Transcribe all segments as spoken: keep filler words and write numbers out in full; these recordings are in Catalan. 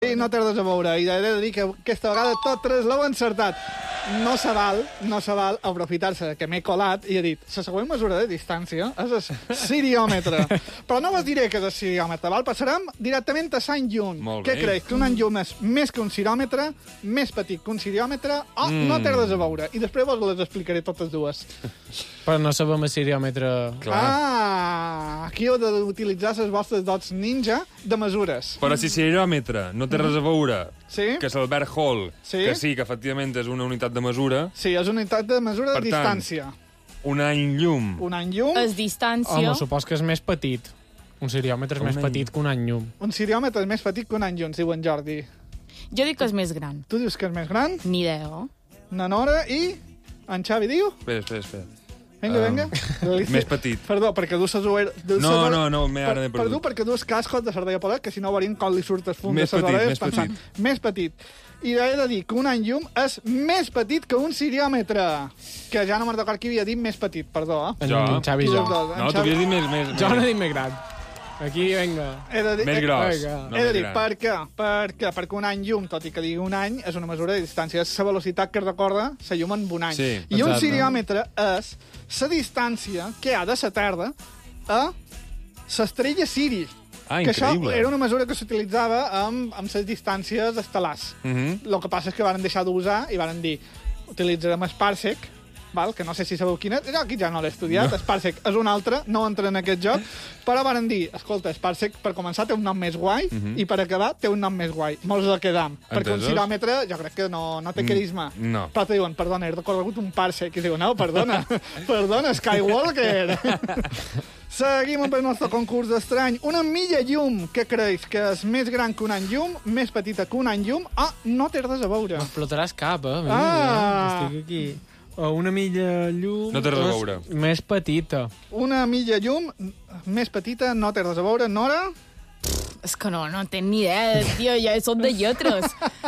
Sí, no té res a veure. I he de dir que aquesta vegada tots tres l'heu encertat. No se val, no se val aprofitar-se que m'he colat i he dit la següent mesura de distància és el siriòmetre. Però no vos diré que és el siriòmetre, val? Passarem directament a Sant Llum. Què creus? Que un any llum és més que un siriòmetre, més petit que un siriòmetre, o mm. no té res a veure? I després vos les explicaré totes dues. Però no sabem el siriòmetre... Clar. Ah, aquí heu d'utilitzar les vostres dots ninja de mesures. Però si siriòmetre no té res a veure, sí? que és l'Albert Hall, sí? que sí, que efectivament és una unitat de mesura... Sí, és una unitat de mesura per de distància. Tant, un any llum. Un any llum... És distància... Home, supos que és més petit. Un siriòmetre és un més any... petit que un any llum. Un siriòmetre és més petit que un any llum, diu en Jordi. Jo dic que és més gran. Tu dius que és més gran? Ni idea. Na Nora i... En Xavi diu? Espera, espera, espera. Vinga, vinga. Um, més petit. Perdó, perquè du ses orelles... No, no, no, m'he ara perdut. Perdó, perquè dus cascos de sardella polet, que si no veurien com li surt el fum de ses orelles. Més petit, més petit. Més petit. I he de dir que un any llum és més petit que un siriòmetre. Que ja no me'n recordo qui havia dit més petit, perdó. Eh? Jo. En Xavi i jo. No, tu havies dit més... més jo no he dit més gran. Aquí, vinga. Dir, més gros. No he de dir, per què? Perquè, perquè un any llum, tot i que digui un any, és una mesura de distància. És la velocitat que recorda la llum en un any. Sí, I exacte. Un siriòmetre és la distància que hi ha de la Terra a l'estrella Siri. Ah, que increïble. això era una mesura que s'utilitzava amb, amb les distàncies estel·lars. El uh -huh. que passa és que van deixar d'usar i van dir utilitzarem el Parsec, val? Que no sé si sabeu quin és. Jo aquí ja no l'he estudiat. No. El Parsec és un altre, no entra en aquest joc, però van dir, escolta, el Parsec per començar té un nom més guai uh -huh. i per acabar té un nom més guai. Molts el quedam. Entesos? Perquè un siriòmetre jo crec que no, no té carisma. Mm, no. Però te diuen, perdona, he recorregut un Parsec. I diuen, no, perdona, perdona, Skywalker. Seguim amb el nostre concurs d'estrany. Una milla llum, què creus? Que és més gran que un any llum, més petita que un any llum, o no té res a veure? M'explotaràs cap, eh? Mira, Ah. estic aquí. O una milla llum... No té res a veure. Més petita. Una milla llum, més petita, no té res a veure. Nora? És que no, no tenc ni idea, tio, ja som de lletres.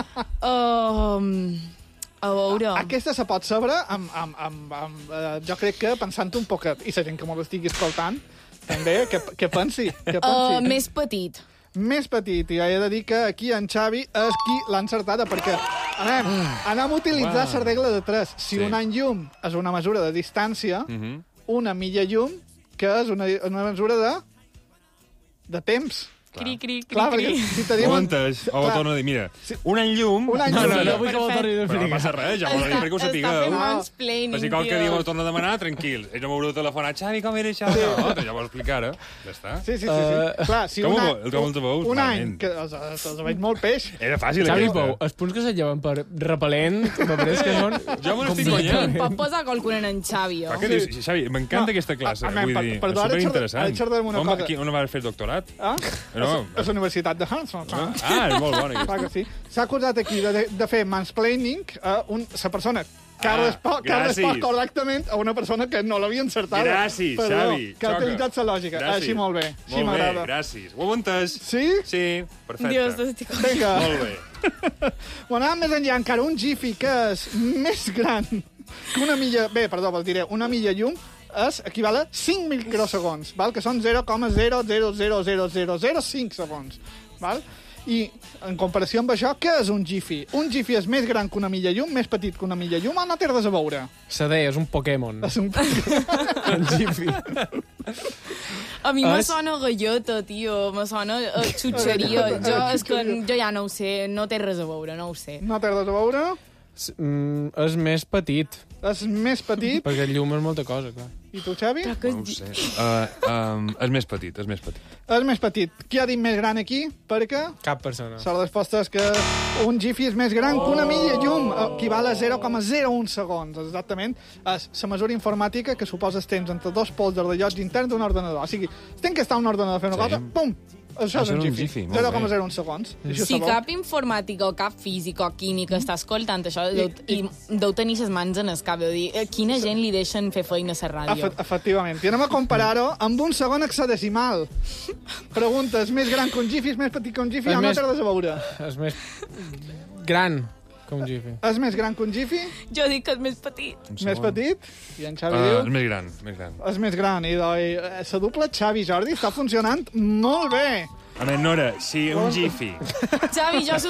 Um, a veure... Aquesta se pot saber amb, amb, amb, amb, uh, jo crec que pensant un poquet, i la gent que m'ho estigui escoltant, també, que, que pensi. Que pensi. Uh, més petit. Més petit, i he de dir que aquí en Xavi és qui l'ha encertada, perquè anem, anem a utilitzar la regla de tres. Si Sí. un any llum és una mesura de distància, Uh -huh. una milla llum, que és una, una mesura de, de temps. Cri, cri, cri, Clar, cri. perquè si te Ho diuen... entès? O ho Clar. torno a dir, mira, un any llum... Un any No, llum. no, no vull que ho torni a Però no explicar. passa res, ja m'ho dic perquè ho Està sapigueu. fent No. mansplaining, Però si tio. qualque dia m'ho torna a demanar, tranquil. Ell no m'haurà telefonat, Xavi, com era això? No, ja m'ho explicarà. Ja està. Sí, sí, sí. sí. Uh, Clar, si com un, ho- any, com els veus? un any, Malament. que els, els, els veig molt peix, Era fàcil, Xavi aquesta. Pou, els punts que se lleven per repel·lent, m'apareix que són... Jo me l'estic Sí, guanyant. pot posar qualcuna en en Xavi, Va, oh? què dius? Xavi, m'encanta No, aquesta classe, a- a- vull per- dir, perdó, és ara superinteressant. xerra- ara xerrarem una on, cosa. Va, aquí, on vas fer doctorat? ah? No. És la Universitat de Hanson. Ah, és molt bona, Clar aquesta. que sí. S'ha acusat aquí de, de fer mansplaining a un, la persona que ha Ah, respost, que ha gràcies. respost correctament a una persona que no l'havia encertada. Gràcies, Perdó, Xavi. que ha xoca. utilitzat la lògica. Gràcies. Així molt bé. Així Molt bé, m'agrada. gràcies. Ho heu entès? Sí? Sí, perfecte. Dios, estic... Vinga. Molt bé. Bueno, anem més enllà encara. Un Jiffy que és més gran que una milla... Bé, perdó, vos diré, una milla llum és equival a cinc microsegons, val? Que són zero coma zero zero zero zero zero zero cinc segons. Val? I, en comparació amb això, què és un Jiffy? Un Jiffy és més gran que una milla llum, més petit que una milla llum, o no té res a veure? Sade, és un Pokémon. És un... Un Jiffy. A mi me És- sona galleta, tio, me sona uh, xutxeria. Jo, és que jo ja no ho sé, no té res a veure, no ho sé. No té res a veure? S- mm, és més petit, És més petit. perquè el llum és molta cosa, clar. I tu, Xavi? Però que No ho sé. Uh, um, és més petit, és més petit. És més petit. Qui ha dit més gran aquí? Perquè Cap persona. la resposta és que un Jiffy és més gran que una milla llum, equival a zero coma zero un segons. Exactament. És la mesura informàtica que suposa el temps entre dos pols de rellotge intern d'un ordenador. O sigui, si tenc que estar a un ordenador fent una Sí. cosa, pum! Això Ah, és un això és un Jiffy. Jiffy, molt zero coma zero un bé. segons. Si cap informàtic o cap físic o químic està escoltant això, I- deu, i- i deu tenir les mans en el cap. Deu dir, eh, quina gent li deixen fer feina a la ràdio? Efe efectivament. I anem a comparar-ho amb un segon hexadecimal. Preguntes, més gran que un Jiffy, és més petit que un Jiffy, És o no més- té res a veure? És més gran que un Jiffy. És més gran que un Jiffy? Jo dic que és més petit. Més petit? I en Xavi Uh, és diu... més gran, més gran. És més gran. I la dupla Xavi Jordi està funcionant molt bé. A veure, Nora, si un Jiffy Xavi, jo